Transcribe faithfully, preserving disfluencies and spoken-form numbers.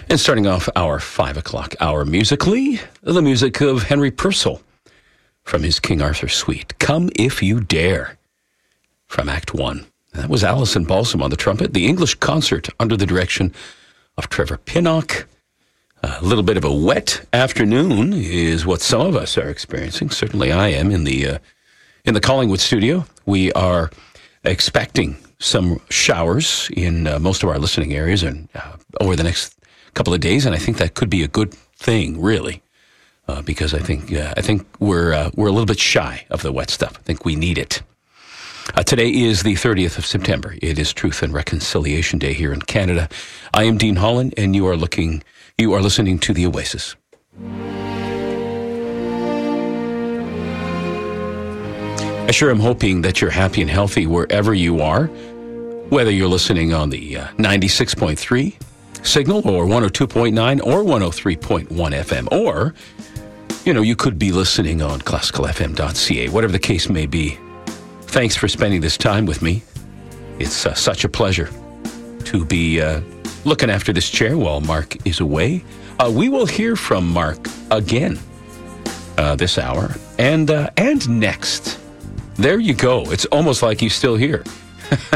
And starting off our five o'clock hour musically, the music of Henry Purcell from his King Arthur suite, Come If You Dare, from Act One. That was Alison Balsam on the trumpet. The English concert under the direction of Trevor Pinnock. A little bit of a wet afternoon is what some of us are experiencing. Certainly I am in the uh, in the Collingwood studio. We are expecting some showers in uh, most of our listening areas and uh, over the next couple of days, and I think that could be a good thing, really, uh, because I think uh, I think we're uh, we're a little bit shy of the wet stuff. I think we need it. Uh, today is the thirtieth of September. It is Truth and Reconciliation Day here in Canada. I am Dean Holland, and you are looking, you are listening to the Oasis. I sure am hoping that you're happy and healthy wherever you are, whether you're listening on the uh, ninety-six point three signal or one oh two point nine or one oh three point one F M, or, you know, you could be listening on classical f m dot c a, whatever the case may be. Thanks for spending this time with me. It's uh, such a pleasure to be uh, looking after this chair while Mark is away. Uh, we will hear from Mark again uh, this hour and uh, and next. There you go. It's almost like he's still here.